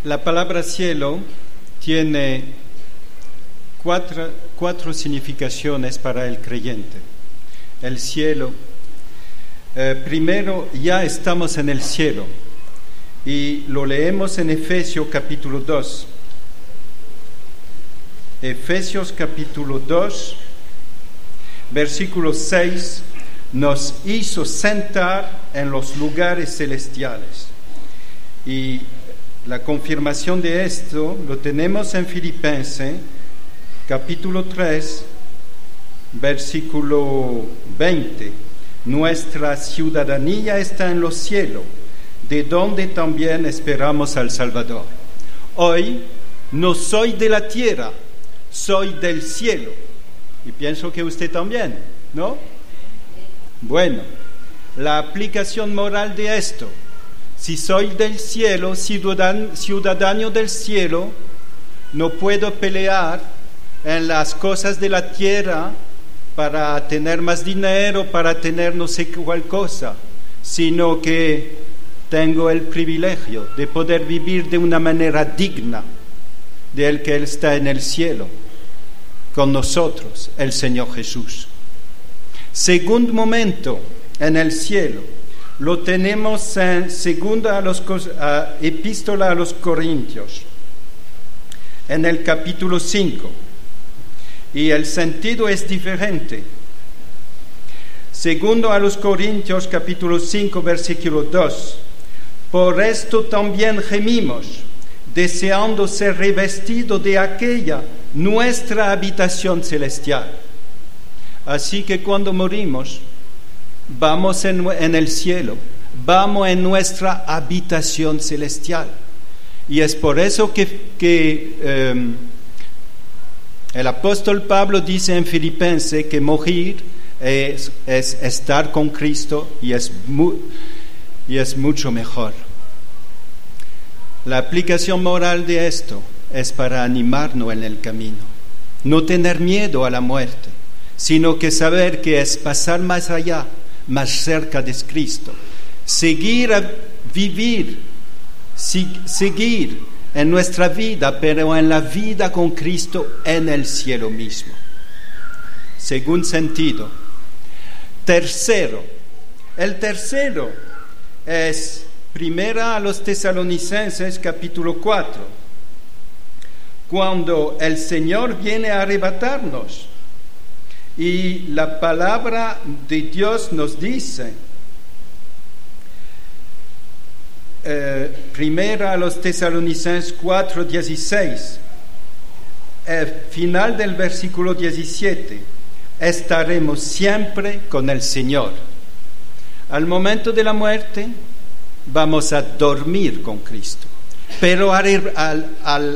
La palabra cielo tiene cuatro significaciones para el creyente. El cielo, primero, ya estamos en el cielo y lo leemos en Efesios capítulo 2. Efesios capítulo 2, versículo 6, nos hizo sentar en los lugares celestiales. Y la confirmación de esto lo tenemos en Filipenses capítulo 3, versículo 20. Nuestra ciudadanía está en los cielos, de donde también esperamos al Salvador. Hoy no soy de la tierra, soy del cielo. Y pienso que usted también, ¿no? Bueno, la aplicación moral de esto: si soy del cielo, ciudadano del cielo, no puedo pelear en las cosas de la tierra para tener más dinero, para tener no sé cuál cosa, sino que tengo el privilegio de poder vivir de una manera digna del que Él está en el cielo, con nosotros, el Señor Jesús. Segundo momento en el cielo, lo tenemos en Epístola a los Corintios, en el capítulo 5, y el sentido es diferente. Segundo a los Corintios, capítulo 5, versículo 2. Por esto también gemimos, deseando ser revestidos de aquella nuestra habitación celestial. Así que cuando morimos, vamos en el cielo, vamos en nuestra habitación celestial. Y es por eso que el apóstol Pablo dice en Filipenses que morir es estar con Cristo y es mucho mejor. La aplicación moral de esto es para animarnos en el camino, no tener miedo a la muerte, sino que saber que es pasar más allá, más cerca de Cristo, seguir a vivir, seguir en nuestra vida, pero en la vida con Cristo en el cielo mismo. Segundo sentido. Tercero. El tercero es Primera a los Tesalonicenses capítulo 4. Cuando el Señor viene a arrebatarnos, y la palabra de Dios nos dice, Primera a los Tesalonicenses 4:16, final del versículo 17, estaremos siempre con el Señor. Al momento de la muerte vamos a dormir con Cristo, pero en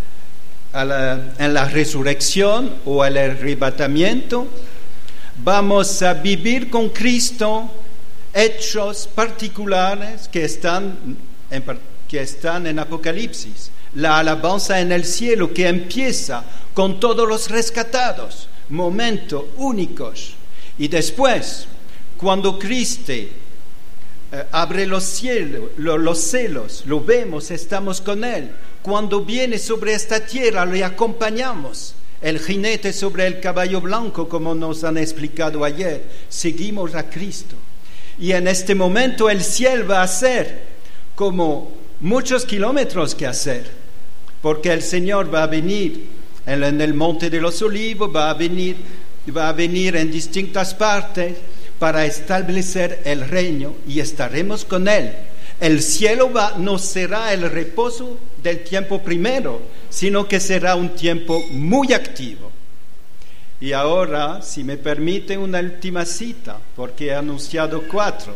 la resurrección o el arrebatamiento vamos a vivir con Cristo hechos particulares que están en Apocalipsis. La alabanza en el cielo que empieza con todos los rescatados, momentos únicos. Y después, cuando Cristo abre los cielos, lo vemos, estamos con Él. Cuando viene sobre esta tierra, le acompañamos. El jinete sobre el caballo blanco, como nos han explicado ayer, seguimos a Cristo. Y en este momento el cielo va a ser como muchos kilómetros que hacer, porque el Señor va a venir en el Monte de los Olivos, va a venir en distintas partes para establecer el reino y estaremos con Él. El cielo no será el reposo del tiempo primero, sino que será un tiempo muy activo. Y ahora, si me permite, una última cita, porque he anunciado 4.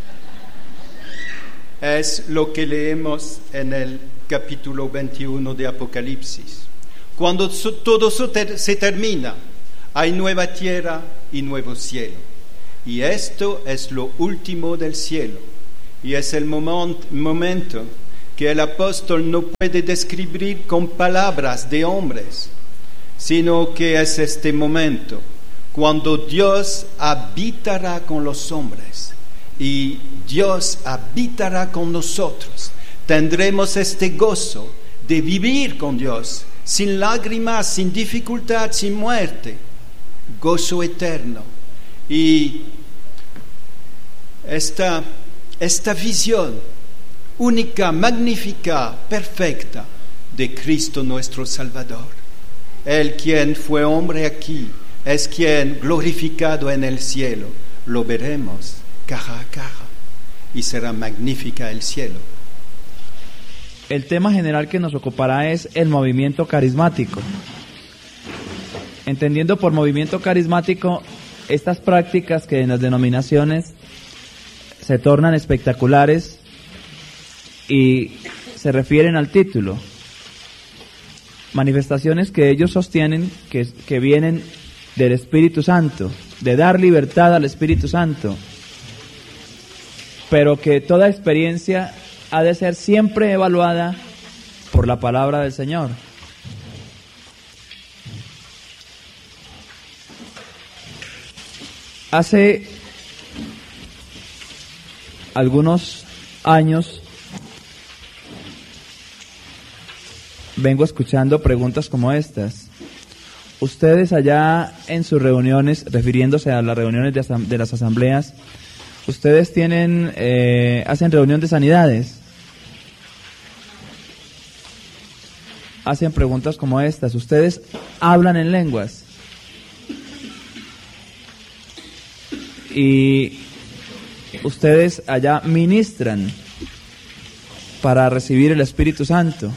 Es lo que leemos en el capítulo 21 de Apocalipsis. Cuando todo se termina, hay nueva tierra y nuevo cielo. Y esto es lo último del cielo. Y es el momento que el apóstol no puede describir con palabras de hombres, sino que es este momento cuando Dios habitará con los hombres y Dios habitará con nosotros. tendremos este gozo de vivir con Dios, sin lágrimas, sin dificultad, sin muerte, gozo eterno. Y esta visión única, magnífica, perfecta de Cristo nuestro Salvador. Él quien fue hombre aquí, es quien glorificado en el cielo. Lo veremos cara a cara y será magnífica el cielo. El tema general que nos ocupará es el movimiento carismático. Entendiendo por movimiento carismático estas prácticas que en las denominaciones se tornan espectaculares y se refieren al título. Manifestaciones que ellos sostienen que vienen del Espíritu Santo, de dar libertad al Espíritu Santo, pero que toda experiencia ha de ser siempre evaluada por la palabra del Señor. Hace algunos años vengo escuchando preguntas como estas. Ustedes allá en sus reuniones, refiriéndose a las reuniones de las asambleas, ustedes hacen reunión de sanidades. Hacen preguntas como estas. Ustedes hablan en lenguas. Y ustedes allá ministran para recibir el Espíritu Santo.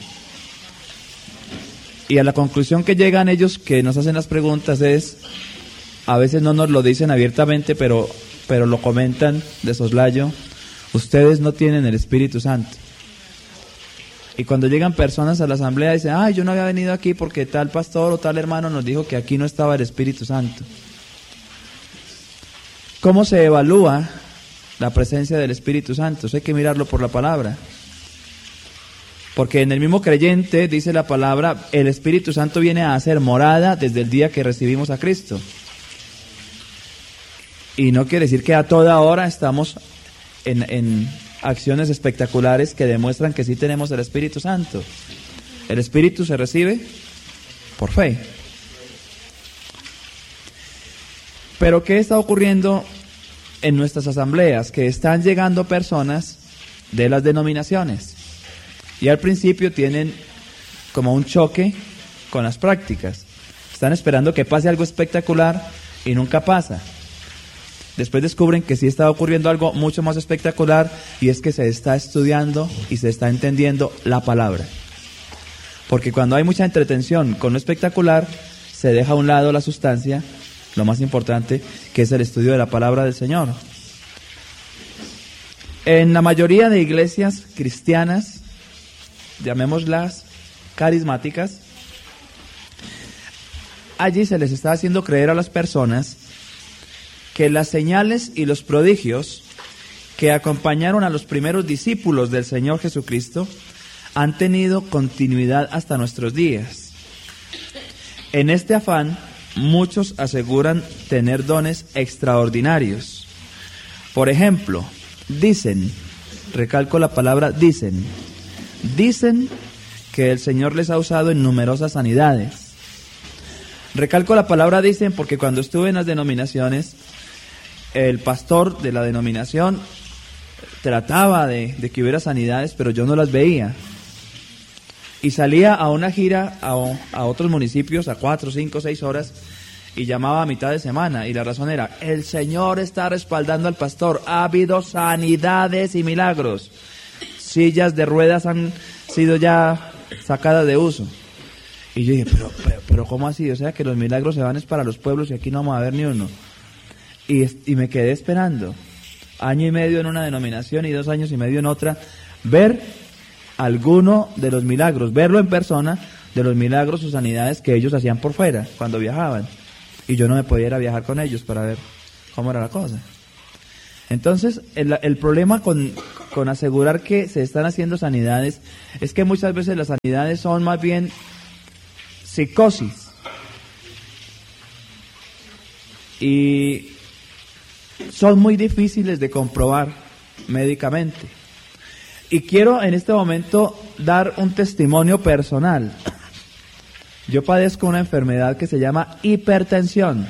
Y a la conclusión que llegan ellos que nos hacen las preguntas es, a veces no nos lo dicen abiertamente, pero lo comentan de soslayo, ustedes no tienen el Espíritu Santo. Y cuando llegan personas a la asamblea dicen, yo no había venido aquí porque tal pastor o tal hermano nos dijo que aquí no estaba el Espíritu Santo. ¿Cómo se evalúa la presencia del Espíritu Santo? Eso hay que mirarlo por la palabra. Porque en el mismo creyente, dice la palabra, el Espíritu Santo viene a hacer morada desde el día que recibimos a Cristo. Y no quiere decir que a toda hora estamos en acciones espectaculares que demuestran que sí tenemos el Espíritu Santo. El Espíritu se recibe por fe. Pero ¿qué está ocurriendo en nuestras asambleas? Que están llegando personas de las denominaciones. Y al principio tienen como un choque con las prácticas. Están esperando que pase algo espectacular y nunca pasa. Después descubren que sí está ocurriendo algo mucho más espectacular, y es que se está estudiando y se está entendiendo la palabra. Porque cuando hay mucha entretención con lo espectacular, se deja a un lado la sustancia, lo más importante, que es el estudio de la palabra del Señor. En la mayoría de iglesias cristianas, llamémoslas carismáticas, allí se les está haciendo creer a las personas que las señales y los prodigios que acompañaron a los primeros discípulos del Señor Jesucristo han tenido continuidad hasta nuestros días. En este afán, muchos aseguran tener dones extraordinarios. Por ejemplo, dicen, recalco la palabra dicen que el Señor les ha usado en numerosas sanidades. Recalco la palabra dicen porque cuando estuve en las denominaciones, el pastor de la denominación trataba de que hubiera sanidades, pero yo no las veía. Y salía a una gira a otros municipios a 4, 5, 6 horas y llamaba a mitad de semana. Y la razón era, el Señor está respaldando al pastor. Ha habido sanidades y milagros. Sillas de ruedas han sido ya sacadas de uso. Y yo dije, pero ¿cómo así? O sea que los milagros se van es para los pueblos y aquí no vamos a ver ni uno. Y me quedé esperando 1 año y medio en una denominación y 2 años y medio en otra, ver alguno de los milagros, verlo en persona, de los milagros o sanidades que ellos hacían por fuera cuando viajaban. Y yo no me podía ir a viajar con ellos para ver cómo era la cosa. Entonces, el problema con asegurar que se están haciendo sanidades es que muchas veces las sanidades son más bien psicosis. Y son muy difíciles de comprobar médicamente. Y quiero en este momento dar un testimonio personal. Yo padezco una enfermedad que se llama hipertensión.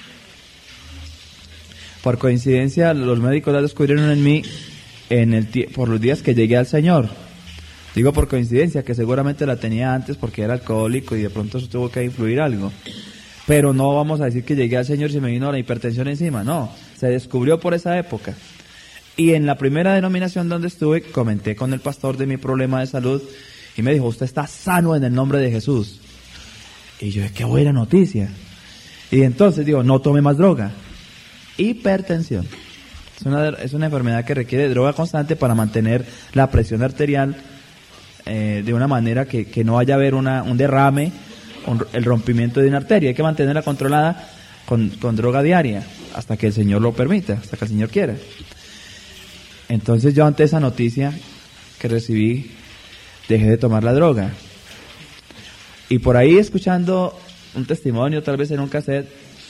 Por coincidencia, los médicos la descubrieron en mí por los días que llegué al Señor. Digo por coincidencia, que seguramente la tenía antes porque era alcohólico y de pronto eso tuvo que influir algo. Pero no vamos a decir que llegué al Señor y se me vino la hipertensión encima, no. Se descubrió por esa época. Y en la primera denominación donde estuve, comenté con el pastor de mi problema de salud y me dijo, usted está sano en el nombre de Jesús. Y yo, qué buena noticia. Y entonces digo, no tome más droga. Hipertensión. Es una enfermedad que requiere droga constante para mantener la presión arterial de una manera que no vaya a haber un derrame, el rompimiento de una arteria. Hay que mantenerla controlada con droga diaria hasta que el Señor lo permita, hasta que el Señor quiera. Entonces yo ante esa noticia que recibí, dejé de tomar la droga. Y por ahí escuchando un testimonio, tal vez en un cassette,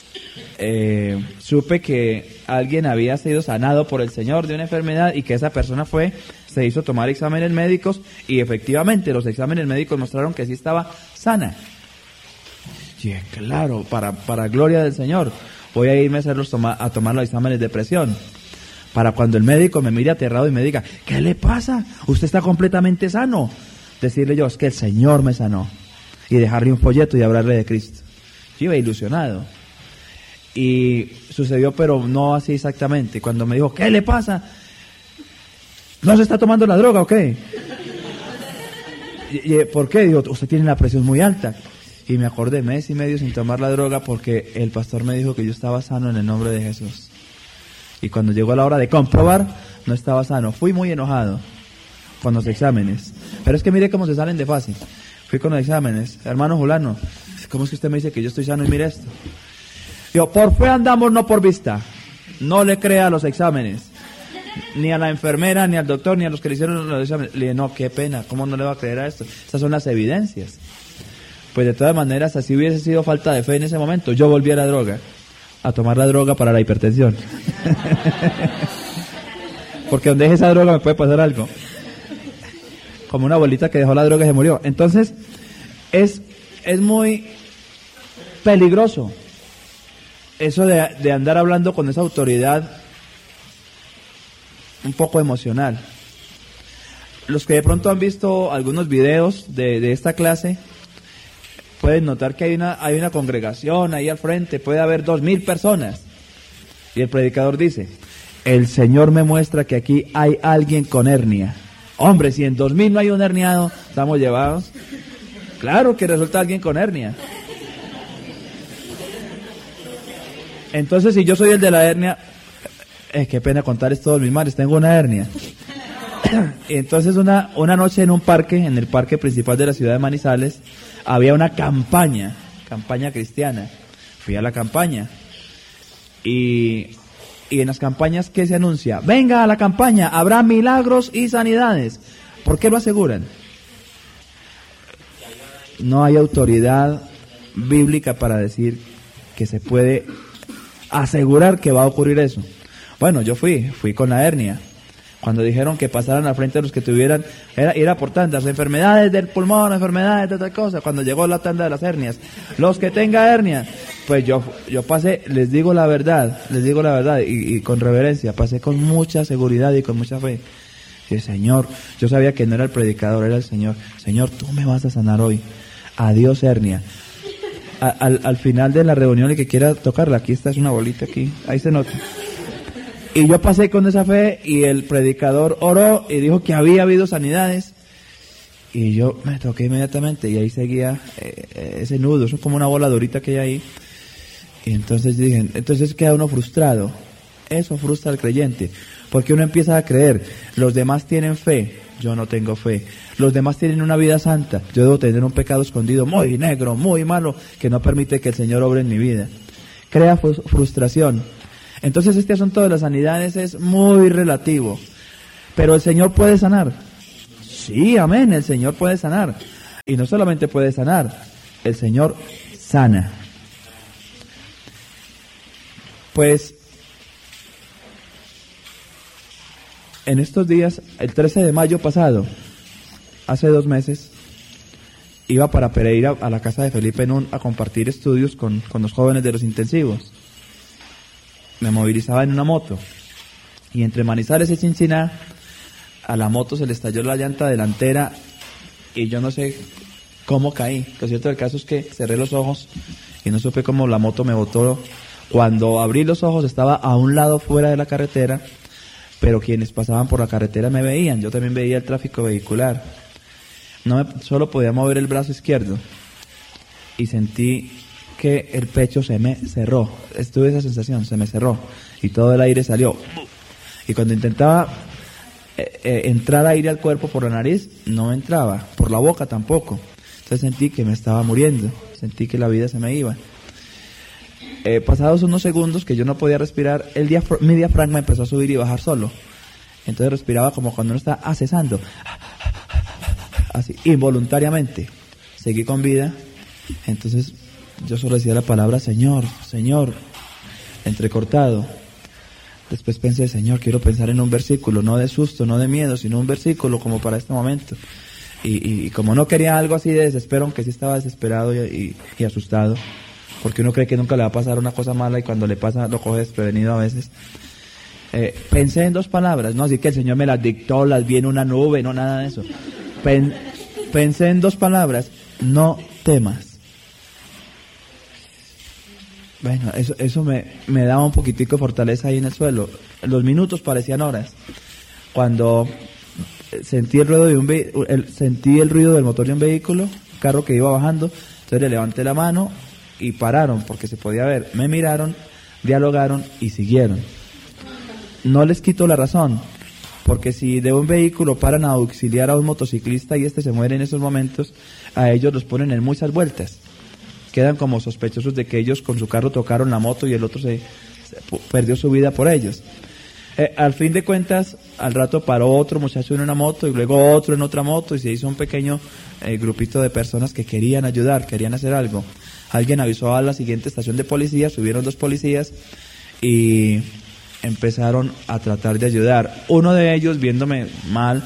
supe que alguien había sido sanado por el Señor de una enfermedad y que esa persona se hizo tomar exámenes médicos y efectivamente los exámenes médicos mostraron que sí estaba sana. Y claro, para gloria del Señor, voy a irme a tomar los exámenes de presión. Para cuando el médico me mire aterrado y me diga, ¿qué le pasa? Usted está completamente sano. Decirle yo, es que el Señor me sanó. Y dejarle un folleto y hablarle de Cristo. Yo iba ilusionado. Y sucedió, pero no así exactamente. Cuando me dijo, ¿qué le pasa? ¿No se está tomando la droga o qué? ¿Por qué? Digo, usted tiene la presión muy alta. Y me acordé, mes y medio sin tomar la droga porque el pastor me dijo que yo estaba sano en el nombre de Jesús. Y cuando llegó la hora de comprobar, no estaba sano. Fui muy enojado con los exámenes. Pero es que mire cómo se salen de fácil. Fui con los exámenes. Hermano Julano, ¿cómo es que usted me dice que yo estoy sano y mire esto? Yo, por fe andamos, no por vista. No le crea a los exámenes. Ni a la enfermera, ni al doctor, ni a los que le hicieron los exámenes. Le dije, no, qué pena, ¿cómo no le va a creer a esto? Estas son las evidencias. Pues de todas maneras, así hubiese sido falta de fe en ese momento, yo volví a la droga. A tomar la droga para la hipertensión. Porque donde deje esa droga me puede pasar algo. Como una abuelita que dejó la droga y se murió. Entonces, es muy peligroso eso de andar hablando con esa autoridad un poco emocional. Los que de pronto han visto algunos videos de esta clase, pueden notar que hay una congregación ahí al frente, puede haber 2,000 personas. Y el predicador dice, el Señor me muestra que aquí hay alguien con hernia. Hombre, si en 2,000 no hay un herniado, estamos llevados. Claro que resulta alguien con hernia. Entonces, si yo soy el de la hernia, qué pena contar esto de mis males, tengo una hernia. Y entonces una noche en un parque, en el parque principal de la ciudad de Manizales, había una campaña cristiana. Fui a la campaña y en las campañas, ¿qué se anuncia? Venga a la campaña, habrá milagros y sanidades. ¿Por qué lo aseguran? No hay autoridad bíblica para decir que se puede asegurar que va a ocurrir eso. Bueno, yo fui con la hernia. Cuando dijeron que pasaran al frente de los que tuvieran, era por tantas enfermedades del pulmón, enfermedades de tal cosa. Cuando llegó la tanda de las hernias, los que tengan hernia, pues yo pasé, les digo la verdad, y con reverencia, pasé con mucha seguridad y con mucha fe. Y Señor, yo sabía que no era el predicador, era el Señor. Señor, tú me vas a sanar hoy. Adiós hernia. Al final de la reunión, el que quiera tocarla, aquí está, es una bolita aquí, ahí se nota. Y yo pasé con esa fe y el predicador oró y dijo que había habido sanidades. Y yo me toqué inmediatamente y ahí seguía ese nudo, eso es como una bola durita que hay ahí. Y entonces dije, entonces queda uno frustrado. Eso frustra al creyente, porque uno empieza a creer, los demás tienen fe, yo no tengo fe. Los demás tienen una vida santa, yo debo tener un pecado escondido muy negro, muy malo, que no permite que el Señor obre en mi vida. Crea frustración. Entonces este asunto de las sanidades es muy relativo. Pero el Señor puede sanar. Sí, amén, el Señor puede sanar. Y no solamente puede sanar, el Señor sana. Pues En estos días, el 13 de mayo pasado, hace 2 meses, iba para Pereira a la casa de Felipe Nun a compartir estudios con los jóvenes de los intensivos. Me movilizaba en una moto y entre Manizales y Chinchiná a la moto se le estalló la llanta delantera y yo no sé cómo caí. Lo cierto del caso es que cerré los ojos y no supe cómo la moto me botó. Cuando abrí los ojos estaba a un lado fuera de la carretera, pero quienes pasaban por la carretera me veían. Yo también veía el tráfico vehicular. Solo podía mover el brazo izquierdo y sentí que el pecho se me cerró. Tuve esa sensación, se me cerró y todo el aire salió. Y cuando intentaba entrar aire al cuerpo por la nariz, no entraba, por la boca tampoco. Entonces sentí que me estaba muriendo, sentí que la vida se me iba. Pasados unos segundos que yo no podía respirar, mi diafragma empezó a subir y bajar solo. Entonces respiraba como cuando uno está accesando, así, involuntariamente. Seguí con vida. Entonces yo solo decía la palabra Señor, Señor, entrecortado. Después pensé, Señor, quiero pensar en un versículo, no de susto, no de miedo, sino un versículo como para este momento. Y como no quería algo así de desespero, aunque sí estaba desesperado y asustado, porque uno cree que nunca le va a pasar una cosa mala y cuando le pasa lo coge desprevenido a veces. Pensé en 2 palabras, no así que el Señor me las dictó, las vi en una nube, no nada de eso. Pensé en 2 palabras, no temas. Bueno, eso me daba un poquitico de fortaleza ahí en el suelo. Los minutos parecían horas. Cuando sentí el ruido del motor de un vehículo, un carro que iba bajando, entonces le levanté la mano y pararon porque se podía ver. Me miraron, dialogaron y siguieron. No les quito la razón, porque si de un vehículo paran a auxiliar a un motociclista y se muere en esos momentos, a ellos los ponen en muchas vueltas. Quedan como sospechosos de que ellos con su carro tocaron la moto y el otro se perdió su vida por ellos. Al fin de cuentas, al rato paró otro muchacho en una moto y luego otro en otra moto y se hizo un pequeño grupito de personas que querían ayudar, querían hacer algo. Alguien avisó a la siguiente estación de policía, subieron 2 policías y empezaron a tratar de ayudar. Uno de ellos, viéndome mal,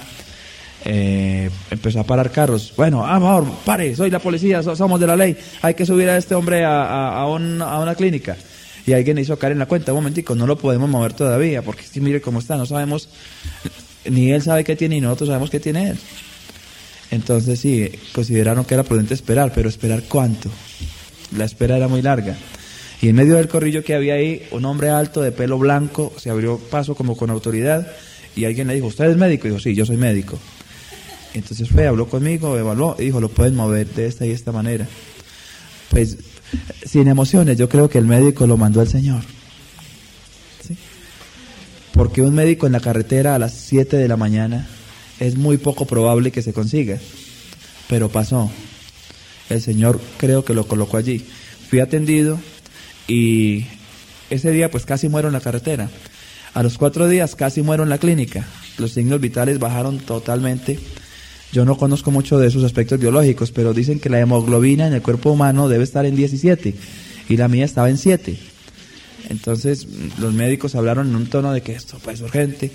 empezó a parar carros. Bueno, por favor, pare, soy la policía, somos de la ley, hay que subir a este hombre a una clínica. Y alguien hizo caer en la cuenta, un momentico, no lo podemos mover todavía, porque es que mire cómo está, no sabemos, ni él sabe qué tiene y nosotros sabemos qué tiene él. Entonces sí, consideraron que era prudente esperar, pero ¿esperar cuánto? La espera era muy larga. Y en medio del corrillo que había ahí, un hombre alto de pelo blanco se abrió paso como con autoridad y alguien le dijo, ¿usted es médico? Y dijo, sí, yo soy médico. Entonces fue, habló conmigo, evaluó y dijo, lo pueden mover de esta y esta manera. Pues, sin emociones, yo creo que el médico lo mandó el Señor. ¿Sí? Porque un médico en la carretera a las 7 de la mañana es muy poco probable que se consiga. Pero pasó. El Señor creo que lo colocó allí. Fui atendido y ese día pues casi muero en la carretera. A los 4 días casi muero en la clínica. Los signos vitales bajaron totalmente. Yo no conozco mucho de esos aspectos biológicos, pero dicen que la hemoglobina en el cuerpo humano debe estar en 17 y la mía estaba en 7. Entonces los médicos hablaron en un tono de que esto pues, es urgente.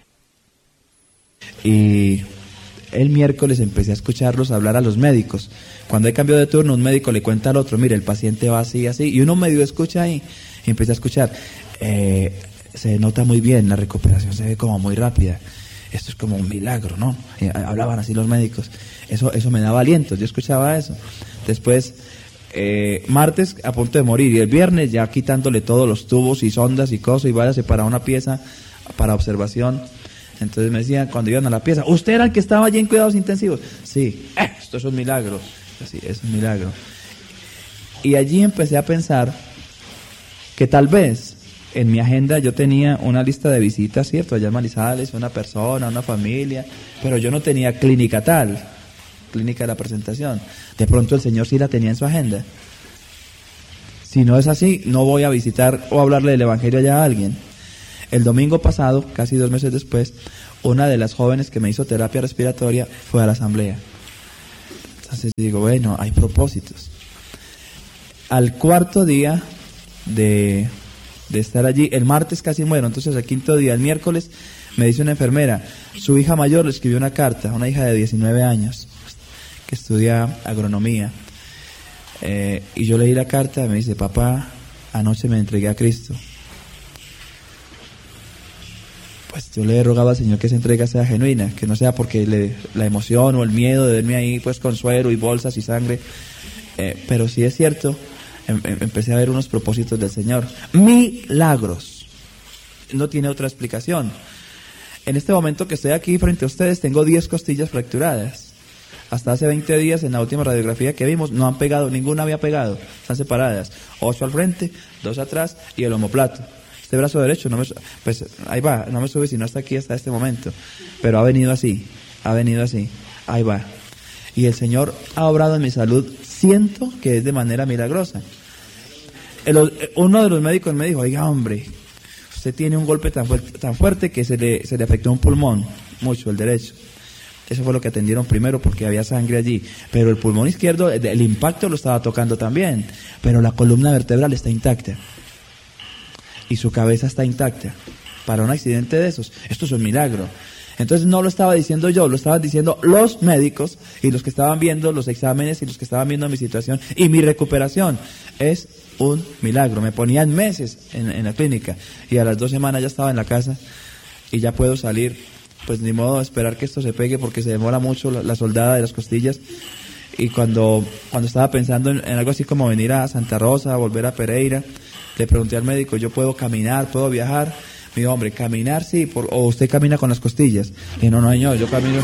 Y el miércoles empecé a escucharlos hablar a los médicos. Cuando hay cambio de turno, un médico le cuenta al otro, mire, el paciente va así, así, y uno medio escucha ahí, y empecé a escuchar. Se nota muy bien, la recuperación se ve como muy rápida. Esto es como un milagro, ¿no? Hablaban así los médicos. Eso me daba aliento, yo escuchaba eso. Después, martes a punto de morir, y el viernes ya quitándole todos los tubos y sondas y cosas, y váyase para una pieza para observación. Entonces me decían, cuando iban a la pieza, ¿usted era el que estaba allí en cuidados intensivos? Sí, esto es un milagro. Sí, es un milagro. Y allí empecé a pensar que tal vez en mi agenda yo tenía una lista de visitas, ¿cierto? Allá en Manizales, una persona, una familia, pero yo no tenía clínica tal, clínica de la presentación. De pronto el Señor sí la tenía en su agenda. Si no es así, no voy a visitar o hablarle del Evangelio allá a alguien. El domingo pasado, casi 2 meses después, una de las jóvenes que me hizo terapia respiratoria fue a la asamblea. Entonces digo, bueno, hay propósitos. Al 4.º día de estar allí, el martes casi muero, entonces el 5.º día, el miércoles, Me dice una enfermera, su hija mayor le escribió una carta, una hija de 19 años, que estudia agronomía. Y yo leí la carta y me dice, papá, anoche me entregué a Cristo. Pues yo le rogaba al Señor que esa entrega sea genuina, que no sea porque la emoción o el miedo de verme ahí pues con suero y bolsas y sangre. Pero sí es cierto, empecé a ver unos propósitos del Señor. Milagros. No tiene otra explicación. En este momento que estoy aquí frente a ustedes tengo 10 costillas fracturadas. Hasta hace 20 días en la última radiografía que vimos no han pegado, ninguna había pegado, están separadas. 8 al frente, 2 atrás y el omoplato. Este brazo derecho, pues ahí va, no me sube sino hasta aquí, hasta este momento. Pero ha venido así, ahí va. Y el Señor ha obrado en mi salud, siento que es de manera milagrosa. Uno de los médicos me dijo, oiga hombre, usted tiene un golpe tan fuerte que se le afectó un pulmón, mucho, el derecho. Eso fue lo que atendieron primero porque había sangre allí. Pero el pulmón izquierdo, el impacto lo estaba tocando también. Pero la columna vertebral está intacta. Y su cabeza está intacta. Para un accidente de esos, esto es un milagro. Entonces no lo estaba diciendo yo, lo estaban diciendo los médicos y los que estaban viendo los exámenes y los que estaban viendo mi situación y mi recuperación. Es un milagro. Me ponían meses en la clínica y a las 2 semanas ya estaba en la casa y ya puedo salir. Pues ni modo de esperar que esto se pegue porque se demora mucho la soldada de las costillas. Y cuando estaba pensando en algo así como venir a Santa Rosa, volver a Pereira, le pregunté al médico, ¿yo puedo caminar, puedo viajar? Me dijo, hombre, caminar sí, o usted camina con las costillas. Y dije, no, señor, yo camino.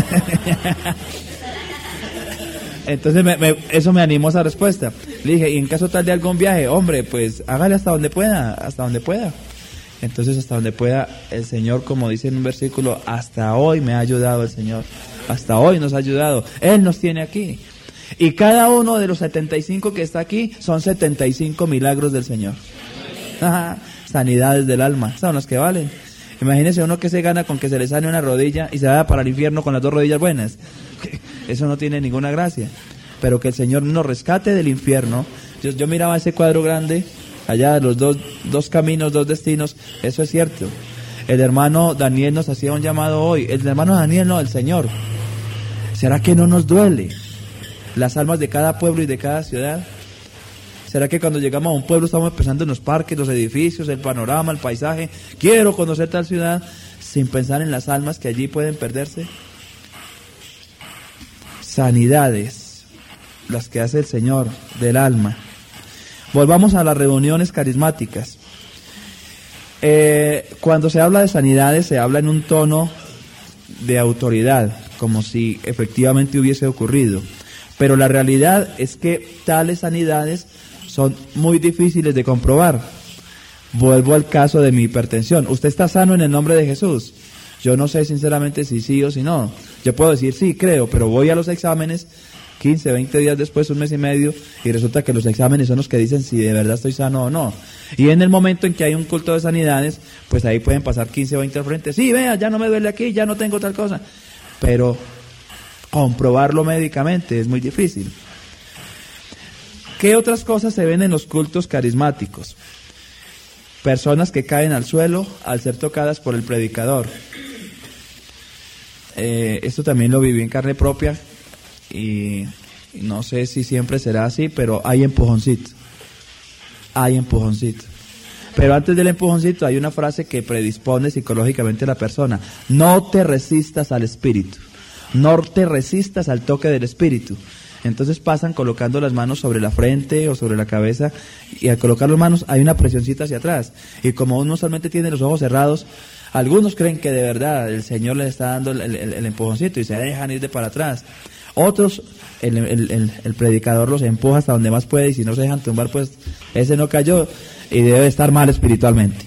Entonces eso me animó esa respuesta. Le dije, y en caso tal de algún viaje, hombre, pues hágale hasta donde pueda. Entonces hasta donde pueda, el Señor, como dice en un versículo, hasta hoy me ha ayudado el Señor. Hasta hoy nos ha ayudado. Él nos tiene aquí. Y cada uno de los 75 que está aquí son 75 milagros del Señor. Sanidades del alma, son las que valen. Imagínese uno que se gana con que se le sane una rodilla y se vaya para el infierno con las 2 rodillas buenas. Eso no tiene ninguna gracia. Pero que el Señor nos rescate del infierno. Yo miraba ese cuadro grande, allá los dos caminos, 2 destinos, eso es cierto. El hermano Daniel nos hacía un llamado hoy. El hermano Daniel no, el Señor. ¿Será que no nos duele las almas de cada pueblo y de cada ciudad? ¿Será que cuando llegamos a un pueblo estamos pensando en los parques, los edificios, el panorama, el paisaje? Quiero conocer tal ciudad, sin pensar en las almas que allí pueden perderse. Sanidades, las que hace el Señor del alma. Volvamos a las reuniones carismáticas. Cuando se habla de sanidades, se habla en un tono de autoridad, como si efectivamente hubiese ocurrido. Pero la realidad es que tales sanidades son muy difíciles de comprobar. Vuelvo al caso de mi hipertensión. ¿Usted está sano en el nombre de Jesús? Yo no sé sinceramente si sí o si no. Yo puedo decir sí, creo, pero voy a los exámenes 15, 20 días después, 1 mes y medio, y resulta que los exámenes son los que dicen si de verdad estoy sano o no. Y en el momento en que hay un culto de sanidades, pues ahí pueden pasar 15 o 20 al frente. Sí, vea, ya no me duele aquí, ya no tengo tal cosa. Pero comprobarlo médicamente es muy difícil. ¿Qué otras cosas se ven en los cultos carismáticos? Personas que caen al suelo al ser tocadas por el predicador. Esto también lo viví en carne propia y no sé si siempre será así, pero hay empujoncito. Pero antes del empujoncito hay una frase que predispone psicológicamente a la persona. No te resistas al espíritu. No te resistas al toque del espíritu. Entonces pasan colocando las manos sobre la frente o sobre la cabeza, y al colocar las manos hay una presioncita hacia atrás. Y como uno solamente tiene los ojos cerrados, algunos creen que de verdad el Señor les está dando el empujoncito y se dejan ir de para atrás. Otros, el predicador los empuja hasta donde más puede, y si no se dejan tumbar, pues ese no cayó y debe estar mal espiritualmente.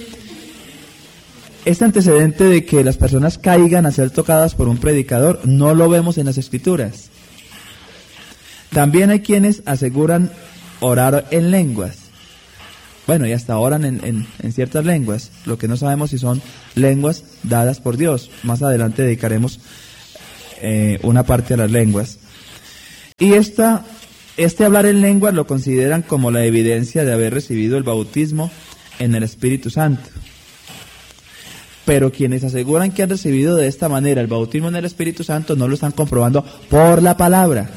Este antecedente de que las personas caigan a ser tocadas por un predicador no lo vemos en las Escrituras. También hay quienes aseguran orar en lenguas. Bueno, y hasta oran en ciertas lenguas. Lo que no sabemos si son lenguas dadas por Dios. Más adelante dedicaremos una parte a las lenguas. Y este hablar en lenguas lo consideran como la evidencia de haber recibido el bautismo en el Espíritu Santo. pero quienes aseguran que han recibido de esta manera el bautismo en el Espíritu Santo no lo están comprobando por la palabra.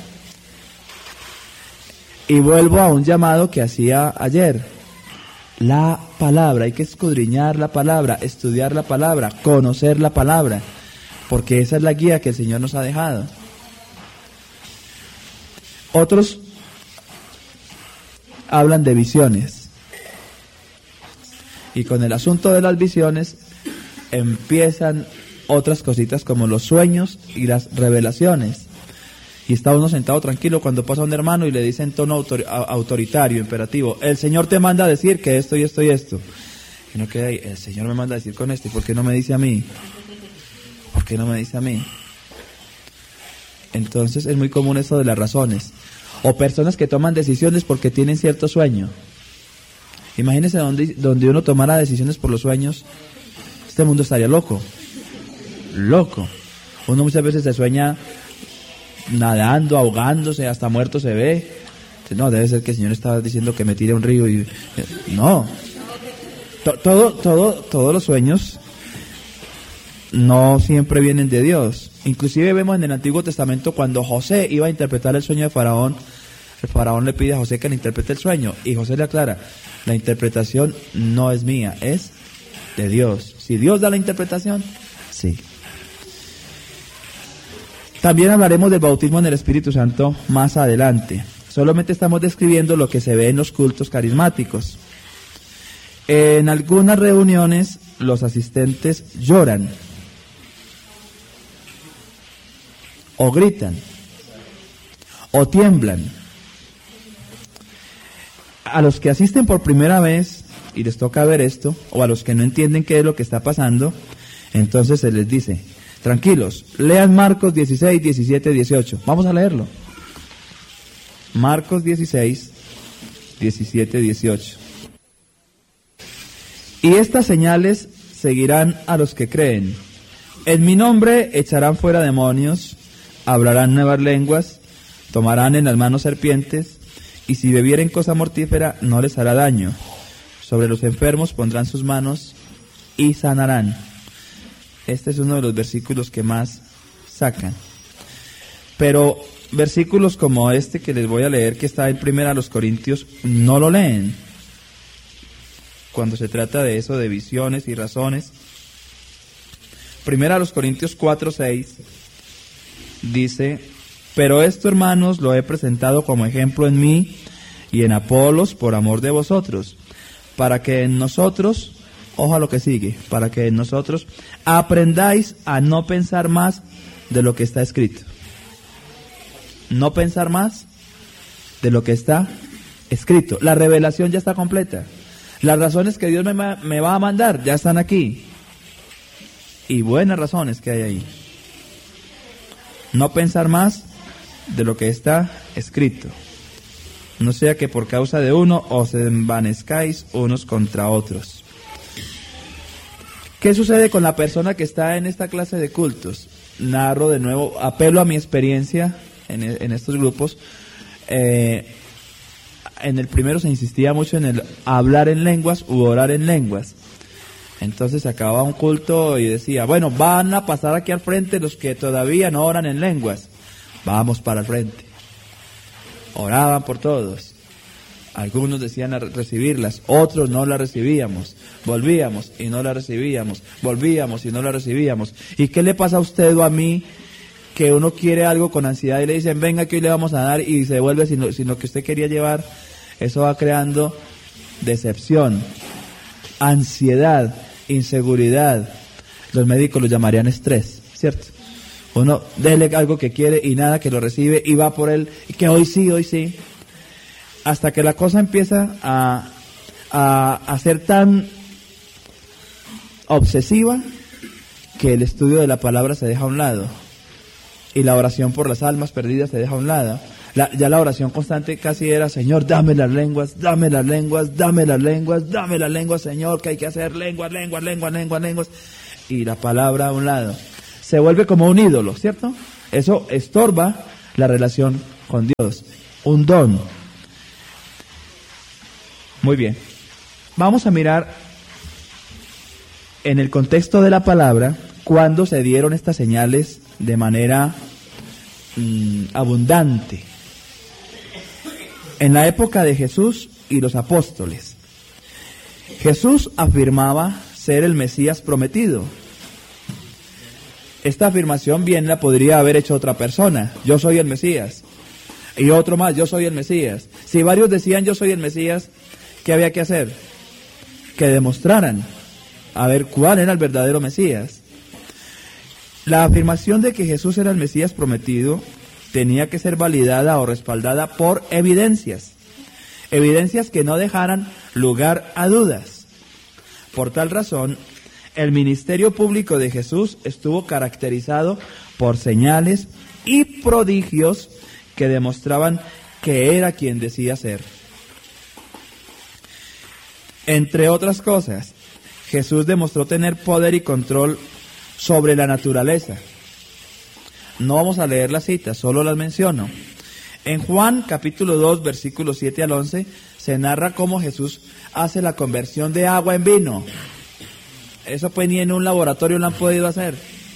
Y vuelvo a un llamado que hacía ayer. La palabra, hay que escudriñar la palabra, estudiar la palabra, conocer la palabra, porque esa es la guía que el Señor nos ha dejado. Otros hablan de visiones. Y con el asunto de las visiones empiezan otras cositas como los sueños y las revelaciones. Y está uno sentado tranquilo cuando pasa un hermano y le dice en tono autoritario, imperativo: el Señor te manda a decir que esto y esto y esto. Y no queda ahí: el Señor me manda a decir con esto, ¿y por qué no me dice a mí? ¿Por qué no me dice a mí? Entonces es muy común eso de las razones. O personas que toman decisiones porque tienen cierto sueño. Imagínense donde uno tomara decisiones por los sueños, este mundo estaría loco. Loco. Uno muchas veces se sueña nadando, ahogándose, hasta muerto se ve. No, debe ser que el Señor estaba diciendo que me tire a un río y... No. Todos los sueños no siempre vienen de Dios. Inclusive vemos en el Antiguo Testamento cuando José iba a interpretar el sueño de Faraón, el Faraón le pide a José que le interprete el sueño y José le aclara: la interpretación no es mía, es de Dios. Si Dios da la interpretación, sí. También hablaremos del bautismo en el Espíritu Santo más adelante. Solamente estamos describiendo lo que se ve en los cultos carismáticos. En algunas reuniones los asistentes lloran o gritan o tiemblan. A los que asisten por primera vez y les toca ver esto, o a los que no entienden qué es lo que está pasando, entonces se les dice: tranquilos, lean Marcos 16, 17, 18. Vamos a leerlo. Marcos 16, 17, 18. Y estas señales seguirán a los que creen. En mi nombre echarán fuera demonios, hablarán nuevas lenguas, tomarán en las manos serpientes, y si bebieren cosa mortífera no les hará daño. Sobre los enfermos pondrán sus manos y sanarán. Este es uno de los versículos que más sacan. Pero versículos como este que les voy a leer, que está en 1 Corintios, no lo leen. Cuando se trata de eso, de visiones y razones. 1 Corintios 4:6 dice: pero esto, hermanos, lo he presentado como ejemplo en mí y en Apolos por amor de vosotros, para que en nosotros, ojo a lo que sigue, para que en nosotros aprendáis a no pensar más de lo que está escrito. No pensar más de lo que está escrito. La revelación ya está completa. Las razones que Dios me va a mandar ya están aquí. Y buenas razones que hay ahí. No pensar más de lo que está escrito. No sea que por causa de uno os envanezcáis unos contra otros. ¿Qué sucede con la persona que está en esta clase de cultos? Narro de nuevo, apelo a mi experiencia en estos grupos. En el primero se insistía mucho en el hablar en lenguas u orar en lenguas. Entonces acababa un culto y decía: bueno, van a pasar aquí al frente los que todavía no oran en lenguas. Vamos para el frente. Oraban por todos. Algunos decían a recibirlas, otros no las recibíamos. Volvíamos y no las recibíamos. Volvíamos y no las recibíamos. ¿Y qué le pasa a usted o a mí que uno quiere algo con ansiedad y le dicen: venga que hoy le vamos a dar, y se devuelve sin lo que usted quería llevar? Eso va creando decepción, ansiedad, inseguridad. Los médicos lo llamarían estrés, ¿cierto? Uno dele algo que quiere y nada que lo recibe y va por él, y que hoy sí. Hasta que la cosa empieza a ser tan obsesiva que el estudio de la palabra se deja a un lado. Y la oración por las almas perdidas se deja a un lado. Ya la oración constante casi era: Señor, dame las lenguas, dame las lenguas, dame las lenguas, dame las lenguas, Señor, que hay que hacer lenguas. Y la palabra a un lado. Se vuelve como un ídolo, ¿cierto? Eso estorba la relación con Dios. Un don. Muy bien. Vamos a mirar en el contexto de la palabra, cuando se dieron estas señales de manera abundante. En la época de Jesús y los apóstoles, Jesús afirmaba ser el Mesías prometido. Esta afirmación bien la podría haber hecho otra persona: yo soy el Mesías. Y otro más: yo soy el Mesías. Si varios decían yo soy el Mesías, ¿qué había que hacer? Que demostraran a ver cuál era el verdadero Mesías. La afirmación de que Jesús era el Mesías prometido tenía que ser validada o respaldada por evidencias que no dejaran lugar a dudas. Por tal razón, el ministerio público de Jesús estuvo caracterizado por señales y prodigios que demostraban que era quien decía ser. Entre otras cosas, Jesús demostró tener poder y control sobre la naturaleza. No vamos a leer las citas, solo las menciono. En Juan capítulo 2, versículos 7 al 11, se narra cómo Jesús hace la conversión de agua en vino. Eso pues ni en un laboratorio lo han podido hacer.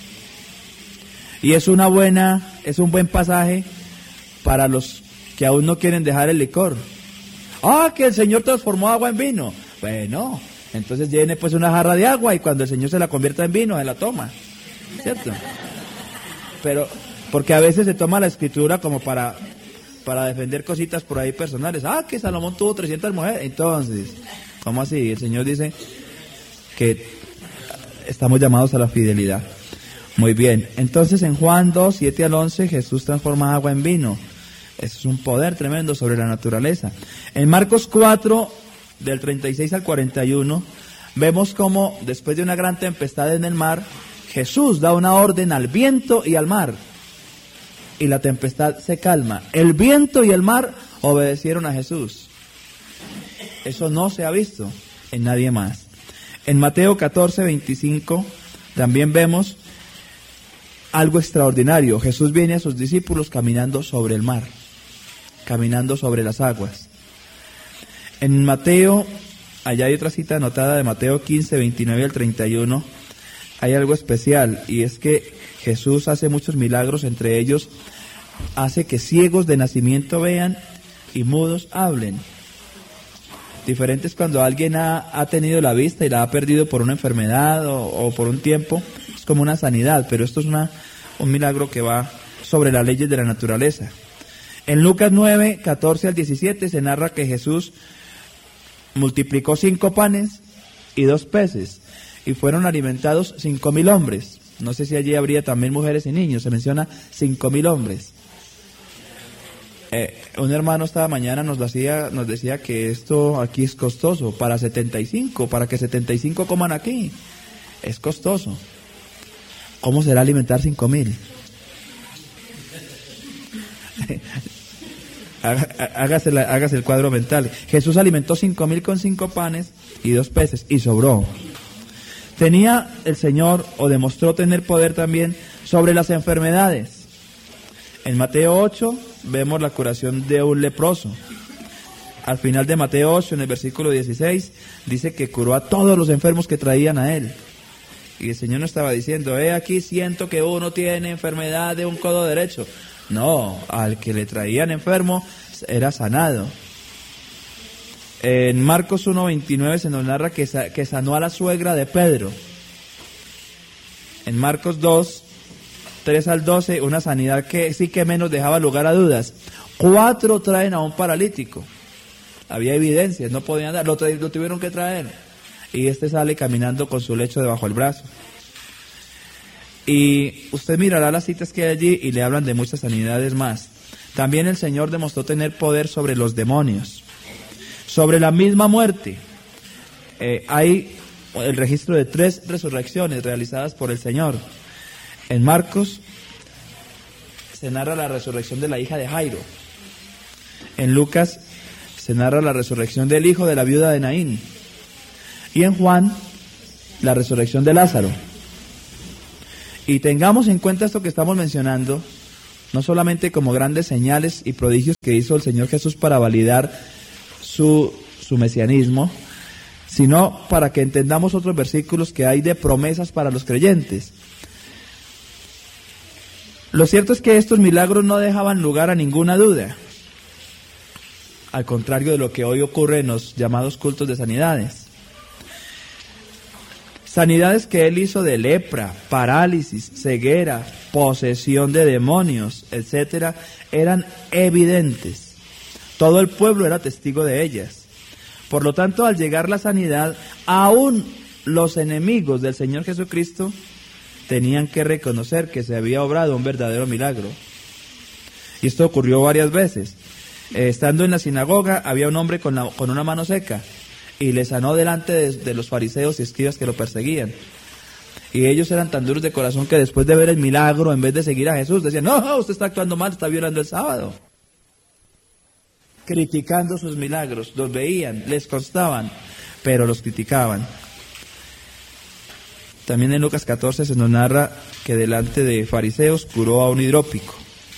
Y es un buen pasaje para los que aún no quieren dejar el licor. Que el Señor transformó agua en vino. Bueno, entonces llene pues una jarra de agua y cuando el Señor se la convierta en vino, se la toma. ¿Cierto? Pero, porque a veces se toma la escritura como para defender cositas por ahí personales. Que Salomón tuvo 300 mujeres. Entonces, ¿cómo así? El Señor dice que estamos llamados a la fidelidad. Muy bien. Entonces, en Juan 2, 7 al 11, Jesús transforma agua en vino. Eso es un poder tremendo sobre la naturaleza. En Marcos 4, del 36 al 41, vemos cómo después de una gran tempestad en el mar, Jesús da una orden al viento y al mar, y la tempestad se calma. El viento y el mar obedecieron a Jesús. Eso no se ha visto en nadie más. En Mateo 14, 25, también vemos algo extraordinario. Jesús viene a sus discípulos caminando sobre el mar, caminando sobre las aguas. En Mateo, allá hay otra cita anotada de Mateo 15, 29 al 31, hay algo especial, y es que Jesús hace muchos milagros, entre ellos hace que ciegos de nacimiento vean y mudos hablen. Diferente es cuando alguien ha tenido la vista y la ha perdido por una enfermedad o por un tiempo, es como una sanidad, pero esto es un milagro que va sobre las leyes de la naturaleza. En Lucas 9, 14 al 17 se narra que Jesús multiplicó 5 panes y 2 peces, y fueron alimentados 5,000 hombres. No sé si allí habría también mujeres y niños, se menciona 5,000 hombres. Un hermano esta mañana nos decía que esto aquí es costoso, para que 75 coman aquí, es costoso. ¿Cómo será alimentar 5,000? Hágase el cuadro mental. Jesús alimentó 5,000 con 5 panes y 2 peces, y sobró. Tenía el Señor, o demostró tener poder también, sobre las enfermedades. En Mateo 8 vemos la curación de un leproso. Al final de Mateo 8, en el versículo 16, dice que curó a todos los enfermos que traían a él. Y el Señor no estaba diciendo: aquí siento que uno tiene enfermedad de un codo derecho. No, al que le traían enfermo era sanado. En Marcos 1:29 se nos narra que sanó a la suegra de Pedro. En Marcos 2, 3 al 12, una sanidad que sí que menos dejaba lugar a dudas. 4 traen a un paralítico. Había evidencias, no podían andar, lo tuvieron que traer. Y sale caminando con su lecho debajo del brazo. Y usted mirará las citas que hay allí y le hablan de muchas sanidades más. También el Señor demostró tener poder sobre los demonios, sobre la misma muerte. Hay el registro de 3 resurrecciones realizadas por el Señor. En Marcos se narra la resurrección de la hija de Jairo. En Lucas se narra la resurrección del hijo de la viuda de Naín. Y en Juan, la resurrección de Lázaro. Y tengamos en cuenta esto que estamos mencionando, no solamente como grandes señales y prodigios que hizo el Señor Jesús para validar su mesianismo, sino para que entendamos otros versículos que hay de promesas para los creyentes. Lo cierto es que estos milagros no dejaban lugar a ninguna duda, al contrario de lo que hoy ocurre en los llamados cultos de sanidades. Sanidades que él hizo de lepra, parálisis, ceguera, posesión de demonios, etcétera, eran evidentes. Todo el pueblo era testigo de ellas. Por lo tanto, al llegar la sanidad, aún los enemigos del Señor Jesucristo tenían que reconocer que se había obrado un verdadero milagro. Y esto ocurrió varias veces. Estando en la sinagoga, había un hombre con una mano seca, y le sanó delante de los fariseos y escribas que lo perseguían. Y ellos eran tan duros de corazón que después de ver el milagro, en vez de seguir a Jesús, decían: no, usted está actuando mal, está violando el sábado. Criticando sus milagros, los veían, les constaban, pero los criticaban. También en Lucas 14 se nos narra que delante de fariseos curó a un hidrópico.